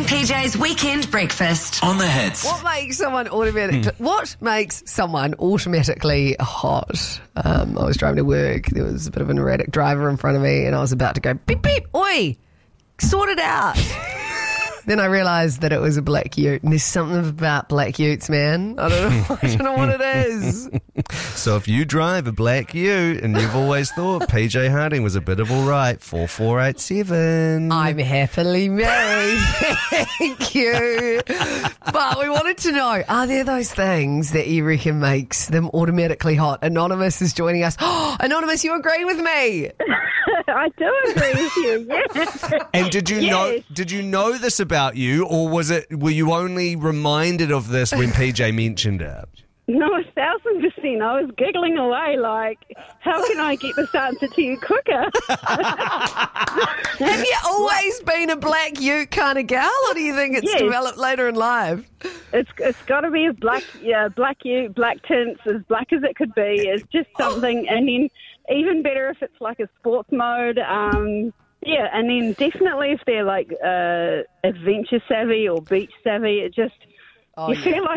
PJ's Weekend Breakfast. On the hits. What makes someone automatically hot? I was driving to work. There was a bit of an erratic driver in front of me, and I was about to go beep beep, oi, sort it out. Then I realised that it was a black ute, and there's something about black utes, man. I don't know what it is. So if you drive a black ute and you've always thought PJ Harding was a bit of all right, 4487. I'm happily married, thank you. But we wanted to know, are there those things that you reckon makes them automatically hot? Anonymous is joining us. Oh, Anonymous, you agree with me? I do agree with you, yes. And did you Yes. know this about you, or were you only reminded of this when PJ mentioned it? No, 1,000%. I was giggling away like, how can I get this answer to you quicker? Have you always been a black ute kind of gal, or do you think it's Yes. developed later in life? It's got to be as black ute, black tints, as black as it could be. It's just something, and then even better if it's like a sports mode. Yeah, and then definitely if they're like adventure savvy or beach savvy, it just you feel like